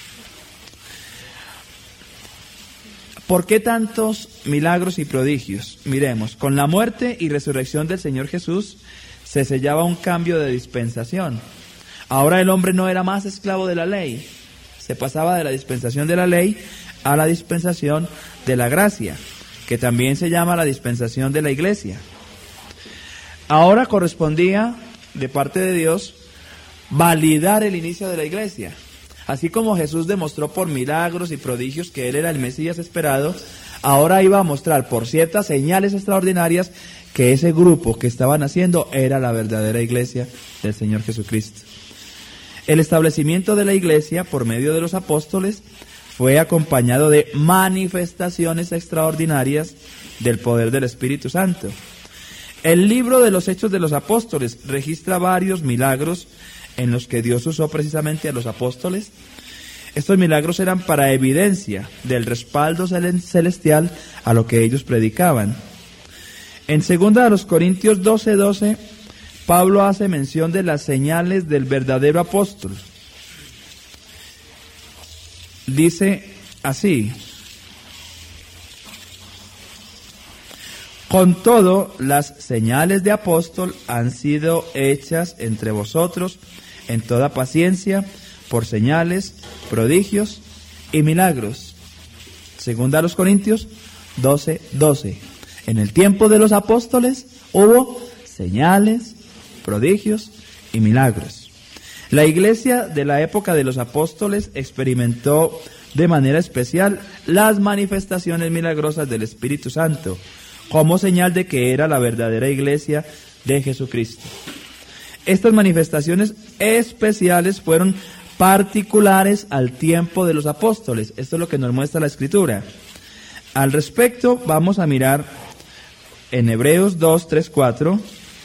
¿Por qué tantos milagros y prodigios? Miremos, con la muerte y resurrección del Señor Jesús se sellaba un cambio de dispensación. Ahora el hombre no era más esclavo de la ley, se pasaba de la dispensación de la ley a la dispensación de la gracia, que también se llama la dispensación de la iglesia. Ahora correspondía, de parte de Dios, validar el inicio de la iglesia. Así como Jesús demostró por milagros y prodigios que Él era el Mesías esperado, ahora iba a mostrar por ciertas señales extraordinarias que ese grupo que estaban haciendo era la verdadera iglesia del Señor Jesucristo. El establecimiento de la iglesia por medio de los apóstoles fue acompañado de manifestaciones extraordinarias del poder del Espíritu Santo. El libro de los Hechos de los Apóstoles registra varios milagros en los que Dios usó precisamente a los apóstoles. Estos milagros eran para evidencia del respaldo celestial a lo que ellos predicaban. En 2 Corintios 12:12, Pablo hace mención de las señales del verdadero apóstol. Dice así: con todo, las señales de apóstol han sido hechas entre vosotros en toda paciencia, por señales, prodigios y milagros. 2 Corintios 12:12. En el tiempo de los apóstoles hubo señales, prodigios y milagros. La iglesia de la época de los apóstoles experimentó de manera especial las manifestaciones milagrosas del Espíritu Santo, como señal de que era la verdadera iglesia de Jesucristo. Estas manifestaciones especiales fueron particulares al tiempo de los apóstoles. Esto es lo que nos muestra la Escritura. Al respecto, vamos a mirar en Hebreos 2, 3, 4,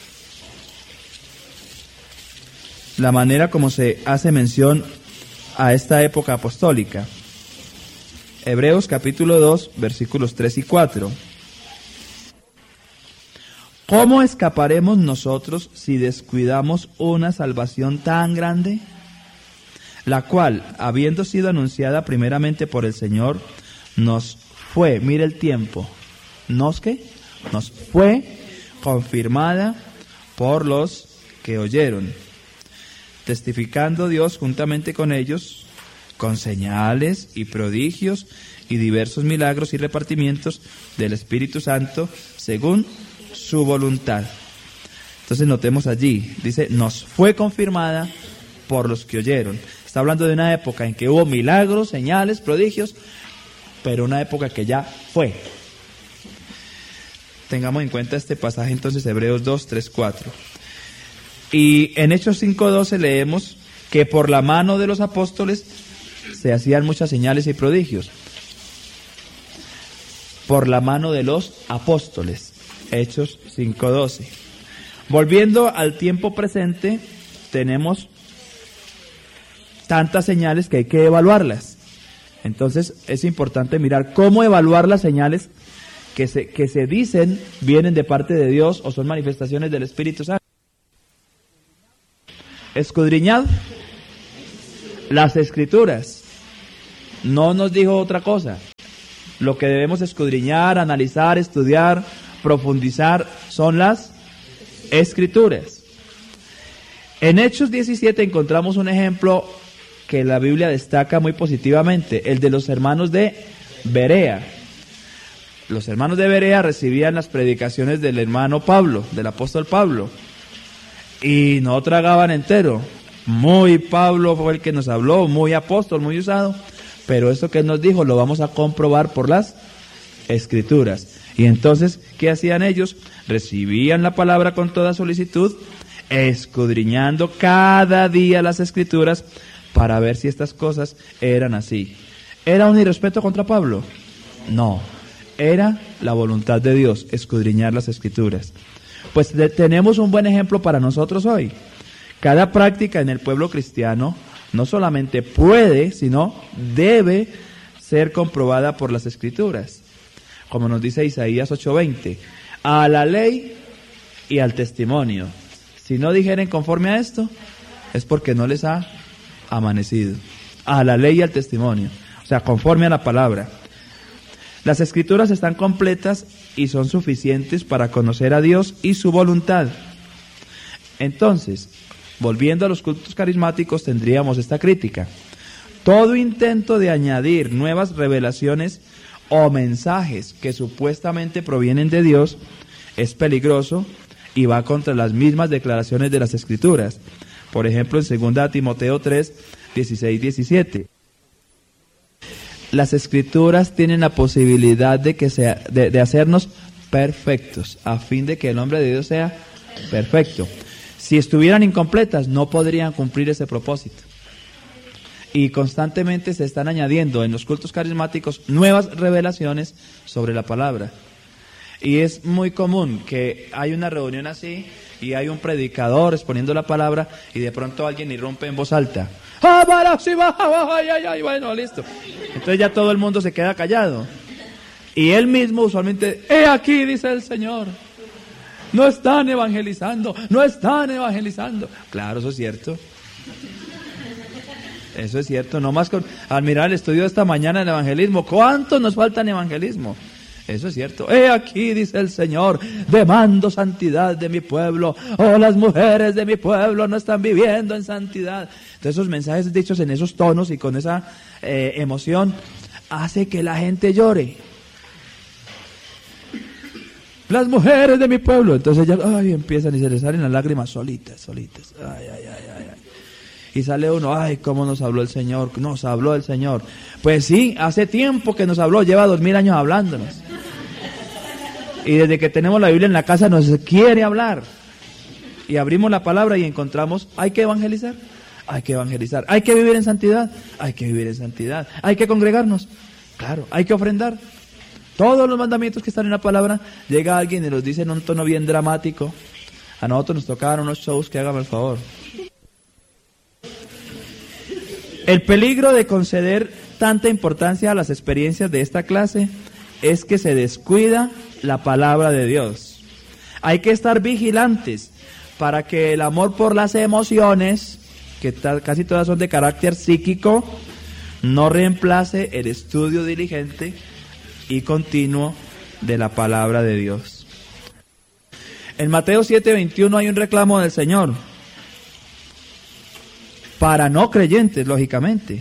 la manera como se hace mención a esta época apostólica. Hebreos capítulo 2, versículos 3 y 4. ¿Cómo escaparemos nosotros si descuidamos una salvación tan grande? La cual, habiendo sido anunciada primeramente por el Señor, nos fue, mire el tiempo, nos fue confirmada por los que oyeron, testificando Dios juntamente con ellos, con señales y prodigios y diversos milagros y repartimientos del Espíritu Santo, según su voluntad. Entonces notemos allí, dice, nos fue confirmada por los que oyeron. Está hablando de una época en que hubo milagros, señales, prodigios, pero una época que ya fue. Tengamos en cuenta este pasaje entonces, Hebreos 2, 3, 4. Y en Hechos 5:12 leemos que por la mano de los apóstoles se hacían muchas señales y prodigios. Por la mano de los apóstoles. Hechos 5:12. Volviendo al tiempo presente, tenemos tantas señales que hay que evaluarlas. Entonces es importante mirar cómo evaluar las señales que se dicen vienen de parte de Dios o son manifestaciones del Espíritu Santo. Escudriñad las Escrituras. No nos dijo otra cosa. Lo que debemos escudriñar, analizar, estudiar, profundizar son las Escrituras. En Hechos 17 encontramos un ejemplo que la Biblia destaca muy positivamente, el de los hermanos de Berea. Los hermanos de Berea recibían las predicaciones del hermano Pablo, del apóstol Pablo, y no tragaban entero. Muy Pablo fue el que nos habló, muy apóstol, muy usado, pero esto que él nos dijo lo vamos a comprobar por las Escrituras. Y entonces, ¿qué hacían ellos? Recibían la palabra con toda solicitud, escudriñando cada día las Escrituras para ver si estas cosas eran así. ¿Era un irrespeto contra Pablo? No, era la voluntad de Dios, escudriñar las Escrituras. Pues tenemos un buen ejemplo para nosotros hoy. Cada práctica en el pueblo cristiano no solamente puede, sino debe ser comprobada por las Escrituras. Como nos dice Isaías 8:20, a la ley y al testimonio. Si no dijeren conforme a esto, es porque no les ha amanecido. A la ley y al testimonio, o sea, conforme a la palabra. Las Escrituras están completas y son suficientes para conocer a Dios y su voluntad. Entonces, volviendo a los cultos carismáticos, tendríamos esta crítica. Todo intento de añadir nuevas revelaciones o mensajes que supuestamente provienen de Dios es peligroso y va contra las mismas declaraciones de las Escrituras. Por ejemplo, en 2 Timoteo 3, 16-17. Las Escrituras tienen la posibilidad de hacernos perfectos, a fin de que el hombre de Dios sea perfecto. Si estuvieran incompletas, no podrían cumplir ese propósito. Y constantemente se están añadiendo en los cultos carismáticos nuevas revelaciones sobre la palabra. Y es muy común que hay una reunión así y hay un predicador exponiendo la palabra y de pronto alguien irrumpe en voz alta. Bueno, listo. Entonces ya todo el mundo se queda callado. Y él mismo usualmente, he aquí, dice el Señor. No están evangelizando, no están evangelizando. Claro, eso es cierto. Eso es cierto. Nomás al mirar el estudio de esta mañana del evangelismo, ¿cuántos nos faltan evangelismo? Eso es cierto. He aquí, dice el Señor, demando santidad de mi pueblo. Oh, las mujeres de mi pueblo no están viviendo en santidad. Entonces esos mensajes dichos en esos tonos y con esa emoción hace que la gente llore. Las mujeres de mi pueblo. Entonces ya empiezan y se les salen las lágrimas solitas. Ay. Y sale uno, cómo nos habló el Señor, nos habló el Señor. Pues sí, hace tiempo que nos habló, lleva 2000 años hablándonos. Y desde que tenemos la Biblia en la casa nos quiere hablar. Y abrimos la palabra y encontramos, hay que evangelizar. Hay que vivir en santidad. Hay que congregarnos. Claro, hay que ofrendar. Todos los mandamientos que están en la palabra, llega alguien y los dice en un tono bien dramático. A nosotros nos tocaban unos shows que hágame el favor. El peligro de conceder tanta importancia a las experiencias de esta clase es que se descuida la palabra de Dios. Hay que estar vigilantes para que el amor por las emociones, que casi todas son de carácter psíquico, no reemplace el estudio diligente y continuo de la palabra de Dios. En Mateo 7:21 hay un reclamo del Señor. Para no creyentes, lógicamente.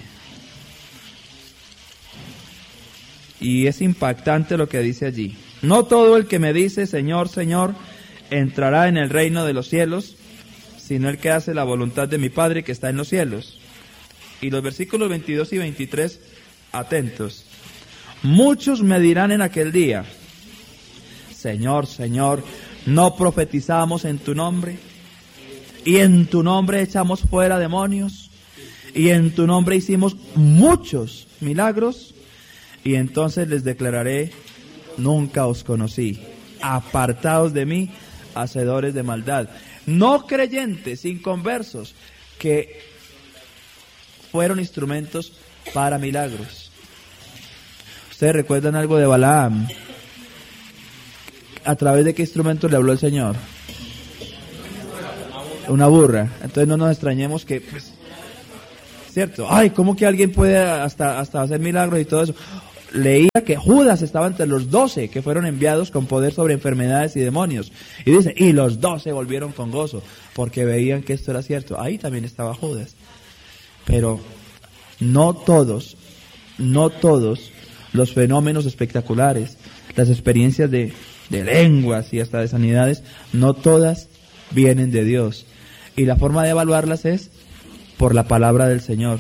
Y es impactante lo que dice allí. No todo el que me dice, Señor, Señor, entrará en el reino de los cielos, sino el que hace la voluntad de mi Padre que está en los cielos. Y los versículos 22 y 23, atentos. Muchos me dirán en aquel día, Señor, Señor, ¿no profetizamos en tu nombre? Y en tu nombre echamos fuera demonios, y en tu nombre hicimos muchos milagros. Y entonces les declararé, nunca os conocí, apartados de mí, hacedores de maldad. No creyentes, inconversos, que fueron instrumentos para milagros. ¿Ustedes recuerdan algo de Balaam? ¿A través de qué instrumento le habló el Señor? Una burra. Entonces no nos extrañemos que, ¿cierto? ¿Cómo que alguien puede hasta hacer milagros y todo eso? leía que Judas estaba entre los 12 que fueron enviados con poder sobre enfermedades y demonios. Y dice, y los 12 volvieron con gozo, porque veían que esto era cierto. Ahí también estaba Judas. Pero no todos los fenómenos espectaculares, las experiencias de lenguas y hasta de sanidades, no todas vienen de Dios. Y la forma de evaluarlas es por la palabra del Señor.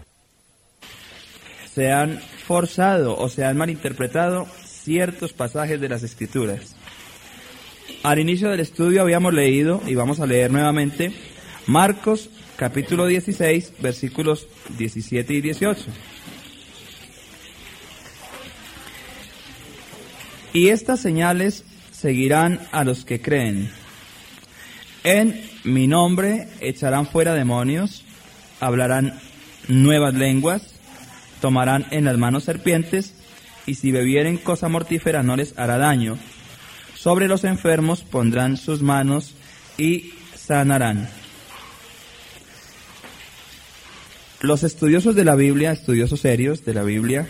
Se han forzado o se han malinterpretado ciertos pasajes de las Escrituras. Al inicio del estudio habíamos leído, y vamos a leer nuevamente, Marcos capítulo 16, versículos 17 y 18. Y estas señales seguirán a los que creen. En mi nombre echarán fuera demonios, hablarán nuevas lenguas, tomarán en las manos serpientes, y si bebieren cosa mortífera no les hará daño. Sobre los enfermos pondrán sus manos y sanarán. Los estudiosos de la Biblia, estudiosos serios de la Biblia,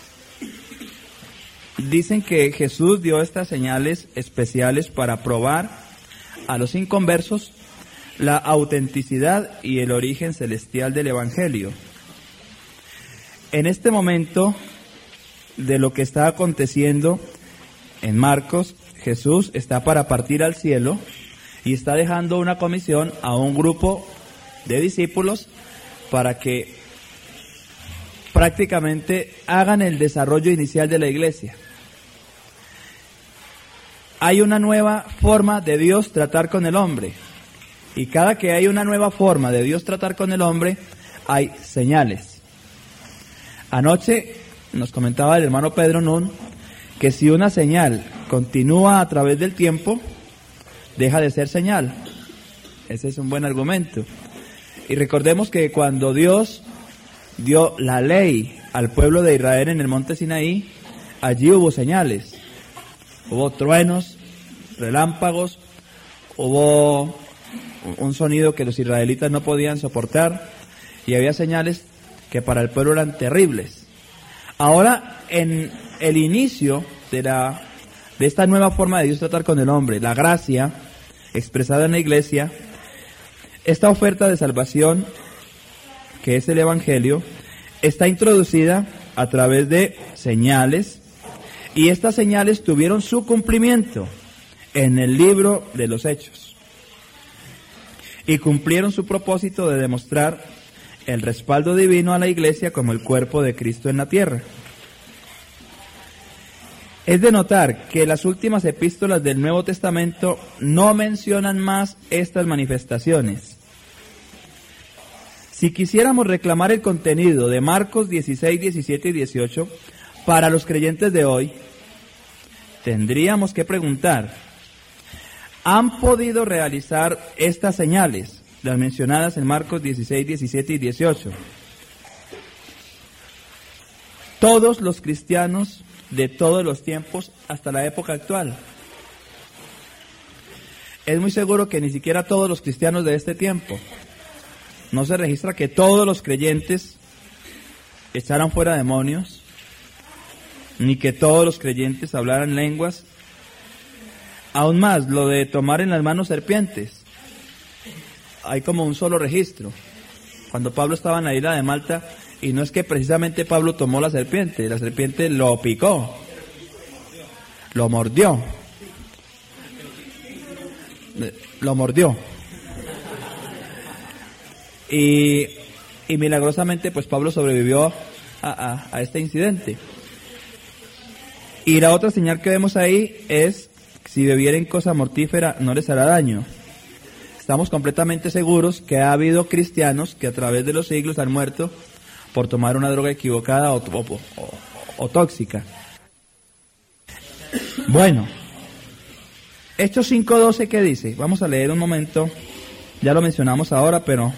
dicen que Jesús dio estas señales especiales para probar a los inconversos la autenticidad y el origen celestial del Evangelio. En este momento de lo que está aconteciendo en Marcos, Jesús está para partir al cielo y está dejando una comisión a un grupo de discípulos para que prácticamente hagan el desarrollo inicial de la iglesia. Hay una nueva forma de Dios tratar con el hombre, y cada que hay una nueva forma de Dios tratar con el hombre, hay señales. Anoche nos comentaba el hermano Pedro Nun que si una señal continúa a través del tiempo, deja de ser señal. Ese es un buen argumento. Y recordemos que cuando Dios dio la ley al pueblo de Israel en el monte Sinaí, allí hubo señales. Hubo truenos, relámpagos, hubo un sonido que los israelitas no podían soportar, y había señales que para el pueblo eran terribles. Ahora, en el inicio de esta nueva forma de Dios tratar con el hombre, la gracia expresada en la iglesia, esta oferta de salvación, que es el Evangelio, está introducida a través de señales, y estas señales tuvieron su cumplimiento en el libro de los Hechos, y cumplieron su propósito de demostrar el respaldo divino a la iglesia como el cuerpo de Cristo en la tierra. Es de notar que las últimas epístolas del Nuevo Testamento no mencionan más estas manifestaciones. Si quisiéramos reclamar el contenido de Marcos 16, 17 y 18 para los creyentes de hoy, tendríamos que preguntar, ¿han podido realizar estas señales, las mencionadas en Marcos 16, 17 y 18? Todos los cristianos de todos los tiempos hasta la época actual. Es muy seguro que ni siquiera todos los cristianos de este tiempo. No se registra que todos los creyentes echaran fuera demonios, ni que todos los creyentes hablaran lenguas. Aún más, lo de tomar en las manos serpientes. Hay como un solo registro. Cuando Pablo estaba en la isla de Malta, y no es que precisamente Pablo tomó la serpiente lo picó, lo mordió. Y milagrosamente pues Pablo sobrevivió a este incidente. Y la otra señal que vemos ahí es, si bebieren cosa mortífera no les hará daño. Estamos completamente seguros que ha habido cristianos que a través de los siglos han muerto por tomar una droga equivocada o tóxica. Bueno, Hechos 5:12, ¿qué dice? Vamos a leer un momento, ya lo mencionamos ahora, pero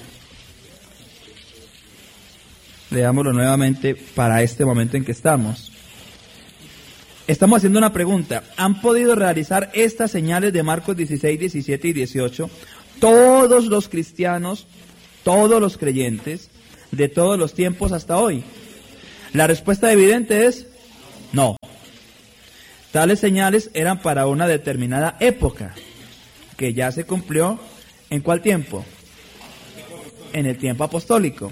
leámoslo nuevamente para este momento en que estamos. Estamos haciendo una pregunta. ¿Han podido realizar estas señales de Marcos 16, 17 y 18 todos los cristianos, todos los creyentes, de todos los tiempos hasta hoy? La respuesta evidente es No. Tales señales eran para una determinada época, que ya se cumplió, ¿en cuál tiempo? En el tiempo apostólico.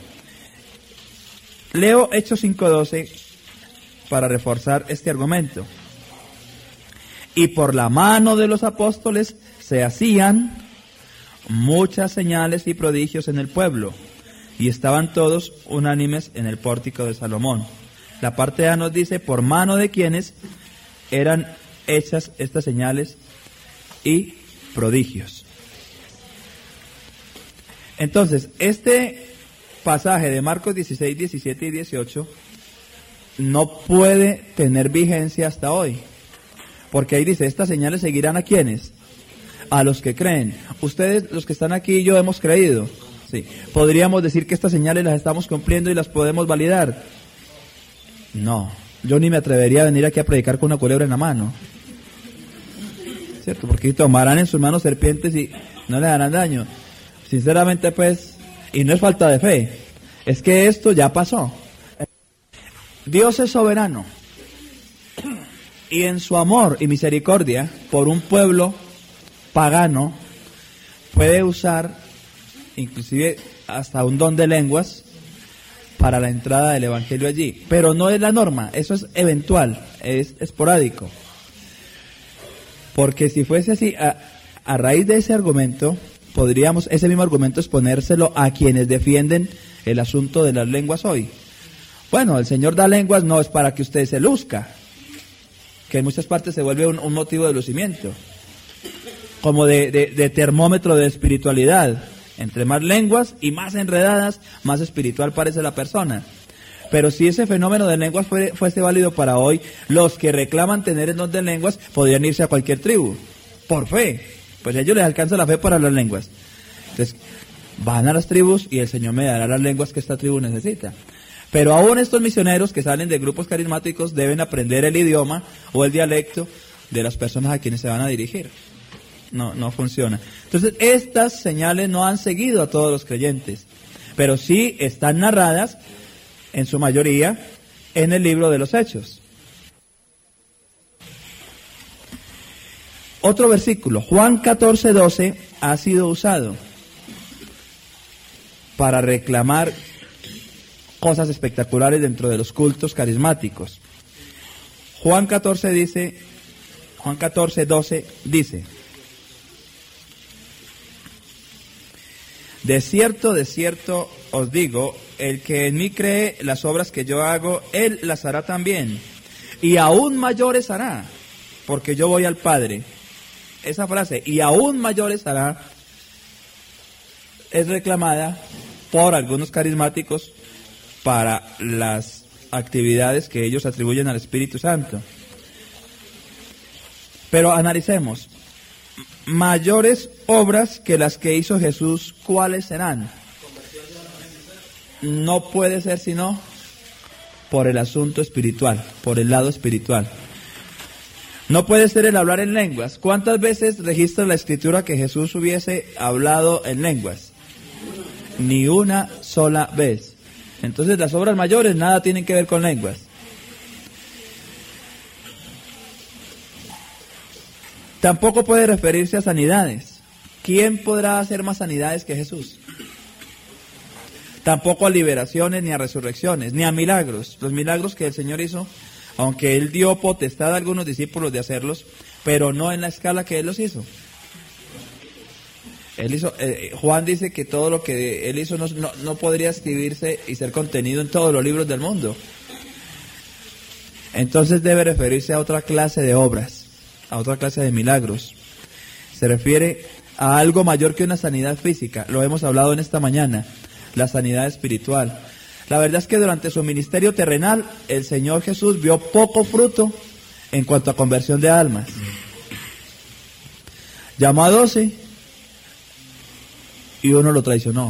Leo Hechos 5:12 para reforzar este argumento. Y por la mano de los apóstoles se hacían muchas señales y prodigios en el pueblo, y estaban todos unánimes en el pórtico de Salomón. La parte A nos dice por mano de quienes eran hechas estas señales y prodigios. Entonces, este pasaje de Marcos 16, 17 y 18 no puede tener vigencia hasta hoy, porque ahí dice, estas señales seguirán ¿a quiénes? A los que creen. Ustedes, los que están aquí y yo, hemos creído. Sí. ¿Podríamos decir que estas señales las estamos cumpliendo y las podemos validar? No. Yo ni me atrevería a venir aquí a predicar con una culebra en la mano. ¿Cierto? Porque tomarán en sus manos serpientes y no le harán daño. Sinceramente, pues, y no es falta de fe, es que esto ya pasó. Dios es soberano. Y en su amor y misericordia por un pueblo pagano, puede usar inclusive hasta un don de lenguas para la entrada del evangelio allí, pero no es la norma, eso es eventual, es esporádico, porque si fuese así, a raíz de ese argumento, podríamos ese mismo argumento exponérselo a quienes defienden el asunto de las lenguas hoy. Bueno, el Señor da lenguas no es para que usted se luzca, que en muchas partes se vuelve un motivo de lucimiento, como de termómetro de espiritualidad. Entre más lenguas y más enredadas, más espiritual parece la persona. Pero si ese fenómeno de lenguas fuese válido para hoy, los que reclaman tener el don de lenguas podrían irse a cualquier tribu, por fe, pues a ellos les alcanza la fe para las lenguas. Entonces, van a las tribus y el Señor me dará las lenguas que esta tribu necesita. Pero aún estos misioneros que salen de grupos carismáticos deben aprender el idioma o el dialecto de las personas a quienes se van a dirigir. No funciona. Entonces, estas señales no han seguido a todos los creyentes, pero sí están narradas, en su mayoría, en el libro de los Hechos. Otro versículo, Juan 14:12, ha sido usado para reclamar cosas espectaculares dentro de los cultos carismáticos. Juan 14:12 dice: de cierto os digo, el que en mí cree, las obras que yo hago, él las hará también, y aún mayores hará, porque yo voy al Padre. Esa frase, y aún mayores hará, es reclamada por algunos carismáticos para las actividades que ellos atribuyen al Espíritu Santo. Pero analicemos. Mayores obras que las que hizo Jesús, ¿cuáles serán? No puede ser sino por el asunto espiritual, por el lado espiritual. No puede ser el hablar en lenguas. ¿Cuántas veces registra la Escritura que Jesús hubiese hablado en lenguas? Ni una sola vez. Entonces las obras mayores nada tienen que ver con lenguas. Tampoco puede referirse a sanidades. ¿Quién podrá hacer más sanidades que Jesús? Tampoco a liberaciones, ni a resurrecciones, ni a milagros. Los milagros que el Señor hizo, aunque Él dio potestad a algunos discípulos de hacerlos, pero no en la escala que Él los hizo. Juan dice que todo lo que Él hizo no podría escribirse y ser contenido en todos los libros del mundo. Entonces debe referirse a otra clase de obras, a otra clase de milagros. Se refiere a algo mayor que una sanidad física. Lo hemos hablado en esta mañana, la sanidad espiritual. La verdad es que durante su ministerio terrenal, el Señor Jesús vio poco fruto en cuanto a conversión de almas. Llamó a 12 y uno lo traicionó.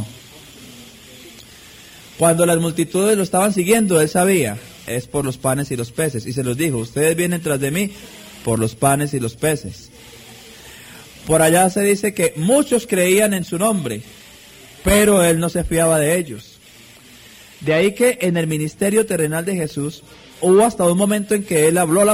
Cuando las multitudes lo estaban siguiendo, Él sabía, es por los panes y los peces. Y se los dijo, ustedes vienen tras de mí por los panes y los peces. Por allá se dice que muchos creían en su nombre, pero Él no se fiaba de ellos. De ahí que en el ministerio terrenal de Jesús hubo hasta un momento en que él habló la